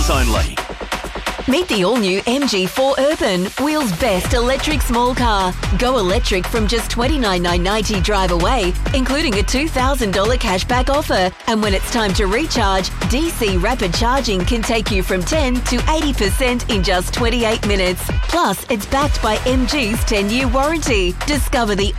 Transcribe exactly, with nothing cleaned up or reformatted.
Wheels only. Meet the all-new M G four Urban, Wheels' best electric small car. Go electric from just twenty-nine thousand nine hundred ninety dollars drive away, including a two thousand dollars cashback offer. And when it's time to recharge, D C rapid charging can take you from ten to eighty percent in just twenty-eight minutes. Plus, it's backed by M G's ten-year warranty. Discover the